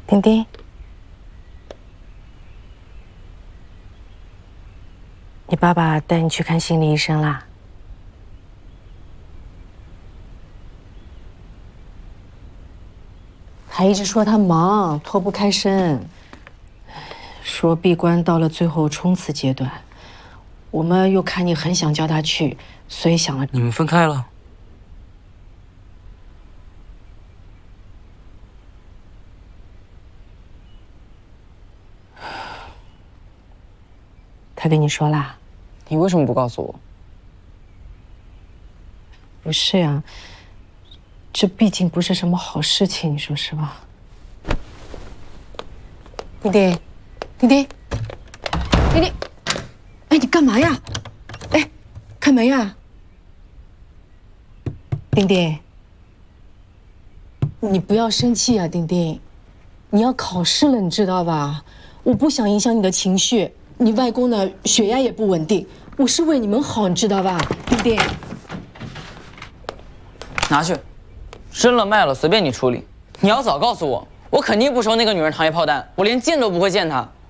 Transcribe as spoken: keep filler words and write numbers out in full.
丁丁，你爸爸带你去看心理医生啦？还一直说他忙，脱不开身，说闭关到了最后冲刺阶段。我们又看你很想叫他去，所以想了。 你们分开了？ 他跟你说啦？ 你为什么不告诉我？ 不是呀，这毕竟不是什么好事情，你说是吧？丁丁，丁丁，丁丁，哎，你干嘛呀？哎，开门呀！丁丁，你不要生气呀，丁丁，你要考试了，你知道吧？我不想影响你的情绪。你外公呢，血压也不稳定，我是为你们好，你知道吧，丁丁？ 拿去，生了卖了随便你处理。你要早告诉我，我肯定不收那个女人糖衣炮弹，我连见都不会见她。